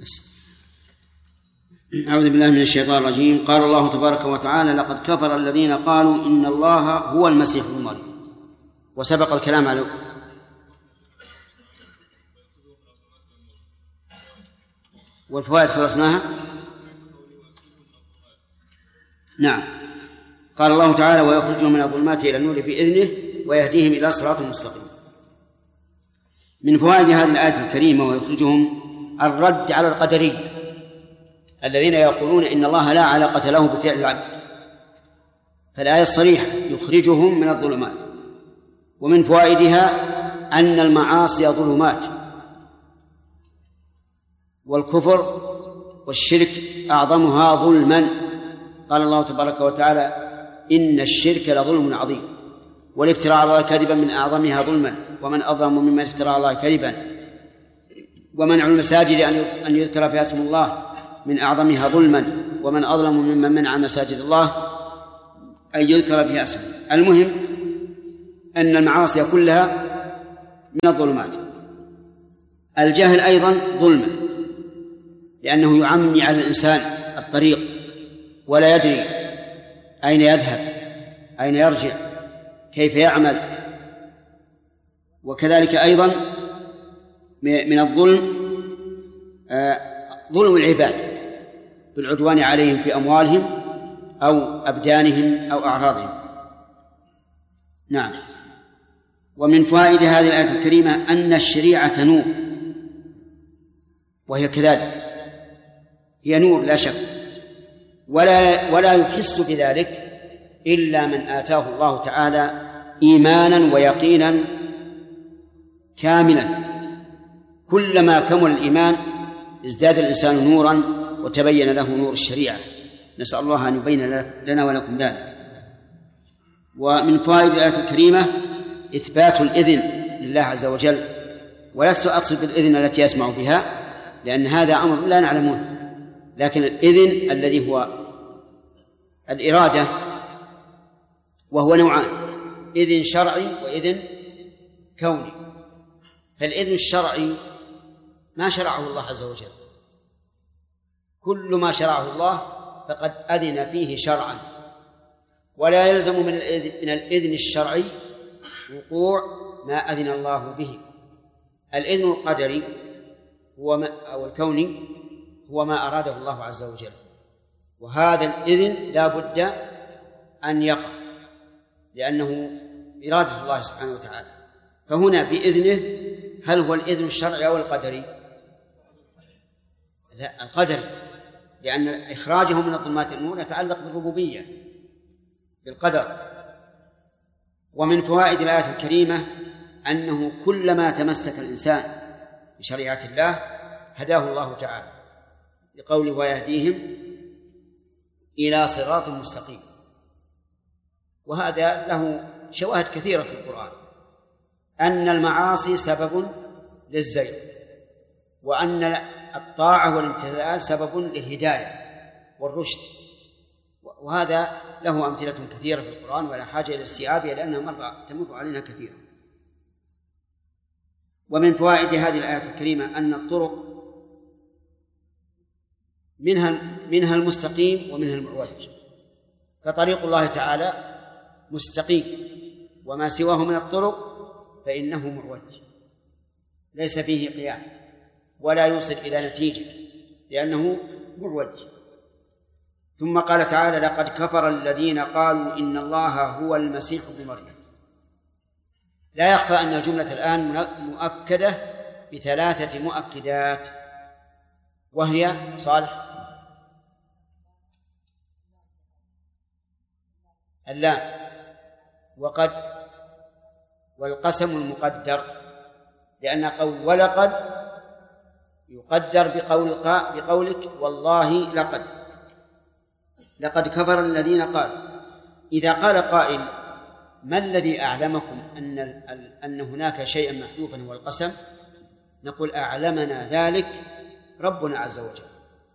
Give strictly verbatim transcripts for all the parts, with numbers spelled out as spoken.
بس. أعوذ بالله من الشيطان الرجيم. قال الله تبارك وتعالى: لقد كفر الذين قالوا إن الله هو المسيح ابن مريم. وسبق الكلام على والفوائد خلصناها. نعم. قال الله تعالى: ويخرجهم من الظلمات إلى النور بإذنه ويهديهم إلى صراط مستقيم. من فوائد هذه الآية الكريمة ويخرجهم الرد على القدرية الذين يقولون إن الله لا علاقة له بفعل العبد، فالآية الصريحة يخرجهم من الظلمات. ومن فوائدها أن المعاصي ظلمات، والكفر والشرك أعظمها ظلما. قال الله تبارك وتعالى: إن الشرك لظلم عظيم، والافتراء على الله كذبا من أعظمها ظلما، ومن أظلم ممن افترى على الله كذبا. ومنع المساجد أن يذكر فيها اسم الله من أعظمها ظلما، ومن أظلم ممن منع مساجد الله أن يذكر فيها اسمه. المهم أن المعاصي كلها من الظلمات. الجهل أيضا ظلم، لأنه يعمي على الإنسان الطريق ولا يدري أين يذهب، أين يرجع، كيف يعمل. وكذلك أيضا من الظلم ظلم العباد بالعدوان عليهم في أموالهم أو أبدانهم أو أعراضهم. نعم. ومن فوائد هذه الآية الكريمة أن الشريعة نور، وهي كذلك، هي نور لا شك، ولا ولا يحس بذلك إلا من آتاه الله تعالى إيمانا ويقينا كاملا. كلما كمل الإيمان ازداد الإنسان نورا وتبين له نور الشريعة. نسأل الله أن يبين لنا ولكم ذلك. ومن فوائد الآية الكريمة إثبات الإذن لله عز وجل، ولست أقصد بالإذن التي يسمع بها، لأن هذا أمر لا نعلمه، لكن الإذن الذي هو الإرادة، وهو نوعان: إذن شرعي وإذن كوني. فالإذن الشرعي ما شرعه الله عز وجل، كل ما شرعه الله فقد أذن فيه شرعا، ولا يلزم من الإذن, من الإذن الشرعي وقوع ما أذن الله به. الإذن القدري هو ما أو الكوني هو ما أراده الله عز وجل، وهذا الإذن لا بد أن يقع، لأنه إرادة الله سبحانه وتعالى. فهنا بإذنه، هل هو الإذن الشرعي أو القدري؟ لا، القدري، لأن إخراجه من الظلمات النور يتعلق بالربوبية، بالقدر. ومن فوائد الآية الكريمة أنه كلما تمسك الإنسان بشريعة الله هداه الله تعالى، لقوله: ويهديهم إلى صراط مستقيم. وهذا له شواهد كثيرة في القرآن، أن المعاصي سبب للزيغ، وأن الطاعة والامتثال سبب للهداية والرشد. وهذا له أمثلة كثيرة في القرآن، ولا حاجة إلى استيعابها لأنها مرة تمر علينا كثيرا. ومن فوائد هذه الآية الكريمة أن الطرق منها منها المستقيم ومنها المعوج. فطريق الله تعالى مستقيم، وما سواه من الطرق فإنه معوج ليس فيه قيام ولا يوصل إلى نتيجة، لأنه معوج. ثم قال تعالى: لقد كفر الذين قالوا إن الله هو المسيح ابن مريم. لا يخفى أن الجملة الآن مؤكدة بثلاثة مؤكدات، وهي صالح اللام وقد والقسم المقدر، لأن قول ولقد يقدر بقول بقولك والله لقد لقد كفر الذين قالوا. إذا قال قائل: ما الذي أعلمكم أن أن هناك شيئا محذوفا هو القسم؟ نقول: أعلمنا ذلك ربنا عز وجل،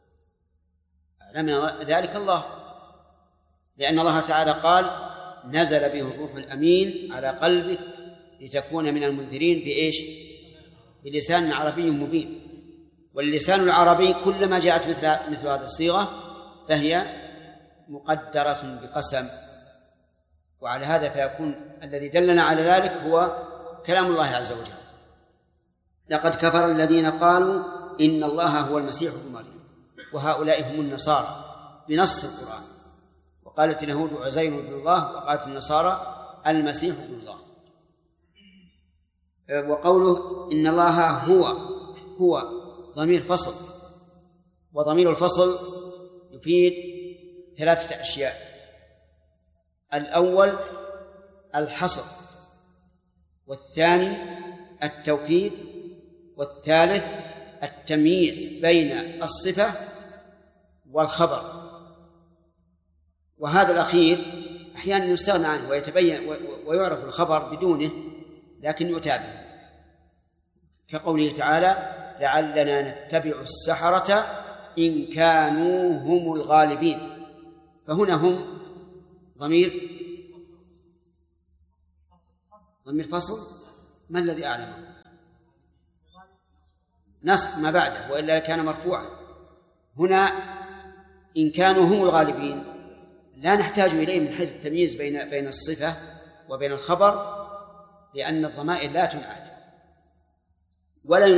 أعلمنا ذلك الله، لأن الله تعالى قال: نزل به الروح الأمين على قلبك لتكون من المنذرين بإيش؟ بلسان عربي مبين. واللسان العربي كلما جاءت مثل مثل هذه الصيغة فهي مقدرة بقسم، وعلى هذا فيكون الذي دلنا على ذلك هو كلام الله عز وجل. لقد كفر الذين قالوا إن الله هو المسيح ابن مريم وهؤلاء هم النصارى بنص القرآن، وقالت اليهود عزير ابن الله وقالت النصارى المسيح ابن الله. وقوله إن الله هو هو ضمير فصل، وضمير الفصل يفيد ثلاثة أشياء: الأول الحصر، والثاني التوكيد، والثالث التمييز بين الصفة والخبر. وهذا الأخير أحيانا يستغنى عنه ويتبين ويعرف الخبر بدونه لكن يتابع، كقوله تعالى لعلنا نتبع السحرة إن كانوا هم الغالبين. فهنا هم ضمير ضمير فصل، ما الذي أعلمه؟ نصب ما بعده وإلا كان مرفوعا. هنا إن كانوا هم الغالبين لا نحتاج إليه من حيث التمييز بين بين الصفة وبين الخبر، لأن الضمائر لا تنعت ولا